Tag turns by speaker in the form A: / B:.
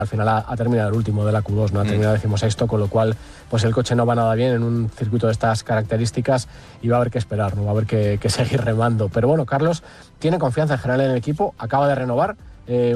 A: Al final ha terminado el último de la Q2, ¿no? Ha terminado 16º, con lo cual pues el coche no va nada bien en un circuito de estas características y va a haber que esperar, ¿no? Va a haber que seguir remando. Pero bueno, Carlos tiene confianza en general en el equipo, acaba de renovar.